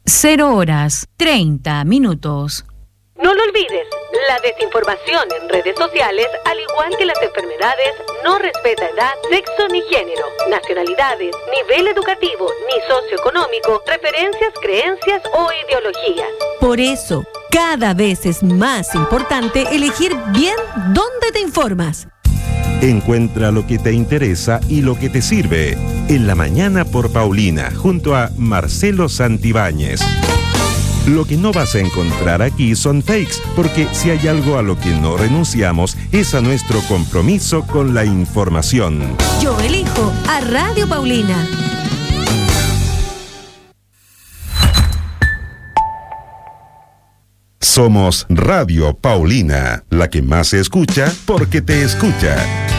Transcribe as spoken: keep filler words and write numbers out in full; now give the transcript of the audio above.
cero horas, treinta minutos. No lo olvides, la desinformación en redes sociales, al igual que las enfermedades, no respeta edad, sexo ni género, nacionalidades, nivel educativo ni socioeconómico, referencias, creencias o ideologías. Por eso, cada vez es más importante elegir bien dónde te informas. Encuentra lo que te interesa y lo que te sirve. En la mañana por Paulina, junto a Marcelo Santibáñez. Lo que no vas a encontrar aquí son fakes, porque si hay algo a lo que no renunciamos es a nuestro compromiso con la información. Yo elijo a Radio Paulina. Somos Radio Paulina, la que más se escucha porque te escucha.